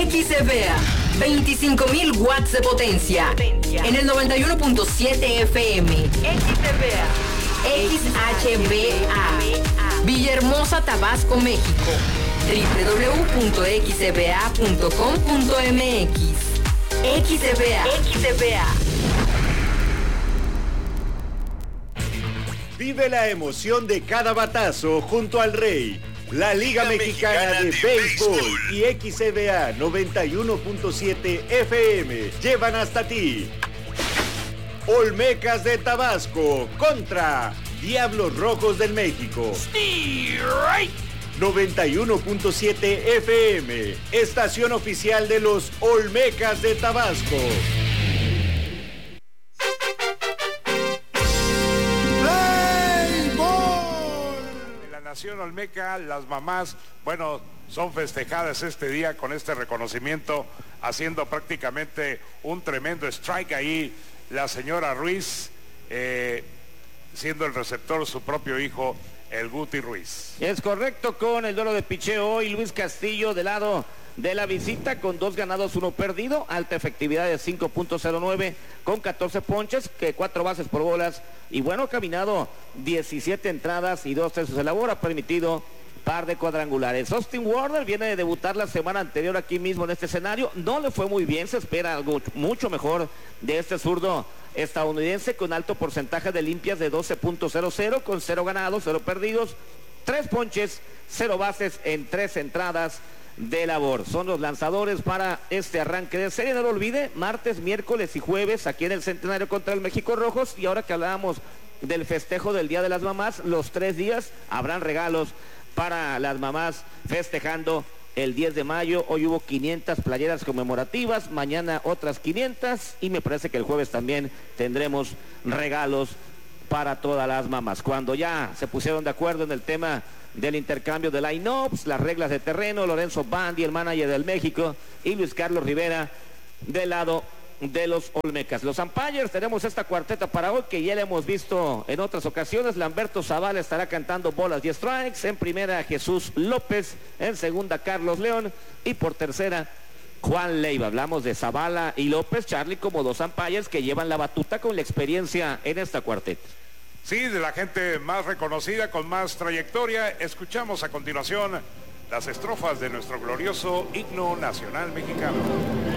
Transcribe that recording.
XCBA, 25.000 watts de potencia. En el 91.7 FM. XCBA. XHBA. Villahermosa, Tabasco, México. www.xcba.com.mx. XCBA. Vive la emoción de cada batazo junto al Rey. La Liga Mexicana de Béisbol y XCBA 91.7 FM llevan hasta ti Olmecas de Tabasco contra Diablos Rojos del México. 91.7 FM, estación oficial de los Olmecas de Tabasco. Nación Olmeca, las mamás, bueno, son festejadas este día con este reconocimiento, haciendo prácticamente un tremendo strike ahí la señora Ruiz, siendo el receptor su propio hijo, el Guti Ruiz. Es correcto, con el duelo de picheo hoy, Luis Castillo del lado de la visita con 2 ganados, 1 perdido, alta efectividad de 5.09 con 14 ponches, que 4 bases por bolas y bueno, caminado 17 entradas y 2 tercios de labor, ha permitido par de cuadrangulares. Austin Warner viene de debutar la semana anterior aquí mismo en este escenario, no le fue muy bien, se espera algo mucho mejor de este zurdo estadounidense con alto porcentaje de limpias de 12.00 con 0 ganados, 0 perdidos, 3 ponches, 0 bases en 3 entradas de labor. Son los lanzadores para este arranque de serie. No lo olvide, martes, miércoles y jueves aquí en el Centenario contra el México Rojos. Y ahora que hablábamos del festejo del Día de las Mamás, los 3 días habrán regalos para las mamás festejando el 10 de mayo. Hoy hubo 500 playeras conmemorativas, mañana otras 500 y me parece que el jueves también tendremos regalos para todas las mamás. Cuando ya se pusieron de acuerdo en el tema del intercambio de line-ups, las reglas de terreno, Lorenzo Bandi, el manager del México, y Luis Carlos Rivera del lado de los Olmecas. Los umpires, tenemos esta cuarteta para hoy que ya la hemos visto en otras ocasiones. Lamberto Zavala estará cantando bolas y strikes. En primera, Jesús López. En segunda, Carlos León. Y por tercera, Juan Leiva. Hablamos de Zavala y López, Charlie, como 2 umpires que llevan la batuta con la experiencia en esta cuarteta. Sí, de la gente más reconocida, con más trayectoria. Escuchamos a continuación las estrofas de nuestro glorioso himno nacional mexicano.